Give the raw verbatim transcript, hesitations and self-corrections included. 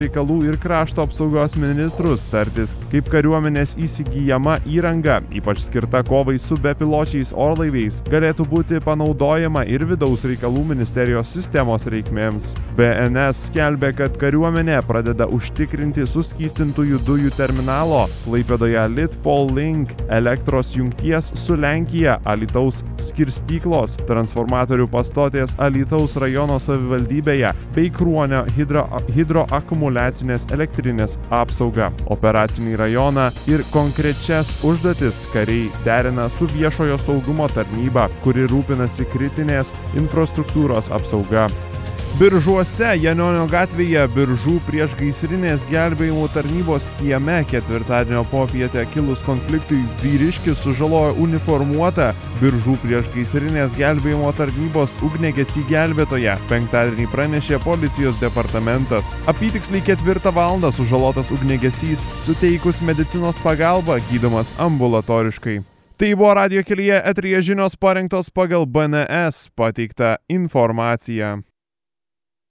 reikalų ir krašto apsaugos ministrus tartis, kaip kariuomenės įsigyjama įranga, ypač skirta kovai su bepiločiais orlaiviais, galėtų būti panaudojama ir vidaus reikalų ministerijos sistemos reikmėms. B N S skelbė, kad kariuomenė pradeda užtikrinti suskystintųjų dujų terminalo Klaipėdoje Litpol Link elektros jungties su Lenkija Alytaus skirstyklos, transformatorių pastotės Alytaus rajono savivaldybėje bei Kruonio hidro, hidroakumuliacinės elektrinės apsaugą. Operacinį rajoną ir konkrečias užduotis kariai derina su viešojo saugumo tarnyba, kuri rūpinasi kritinės infrastruktūros apsauga. Biržuose, Janionio gatvėje, Biržų priešgaisrinės gelbėjimo tarnybos kieme ketvirtadienio popietę kilus konfliktui vyriškis sužalojo uniformuotą Biržų priešgaisrinės gelbėjimo tarnybos ugniagesį gelbėtoją, penktadienį pranešė policijos departamentas. Apytiksliai ketvirtą valandą sužalotas ugniagesys suteikus medicinos pagalbą gydomas ambulatoriškai. Tai buvo radijo kelyje eteryje žinios parengtos pagal B N S pateiktą informaciją.